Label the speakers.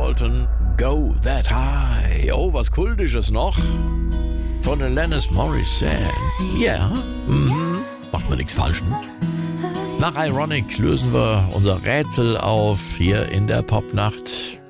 Speaker 1: wollten Go That High. Oh, was Kultisches noch. Von Alanis Morissette. Ja, macht man nichts falsch, ne? Nach Ironic lösen wir unser Rätsel auf hier in der Popnacht.